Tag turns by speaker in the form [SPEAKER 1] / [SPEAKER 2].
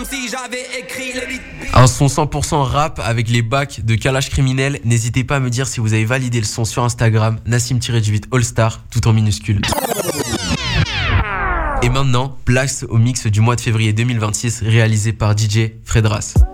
[SPEAKER 1] Un son 100% rap avec les bacs de Kalash Criminel. N'hésitez pas à me dire si vous avez validé le son sur Instagram, Nassim-8 All-Star, tout en minuscule. Et maintenant, place au mix du mois de février 2026 réalisé par DJ Fredras.